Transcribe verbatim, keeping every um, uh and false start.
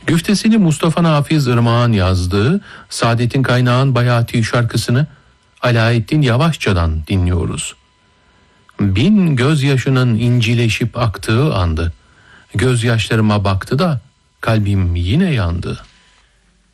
Güftesini Mustafa Nafiz Irmak'ın yazdığı Saadettin Kaynağ'ın Bayati şarkısını Alaeddin Yavaşça'dan dinliyoruz. Bin gözyaşının incileşip aktığı andı. Gözyaşlarıma baktı da kalbim yine yandı.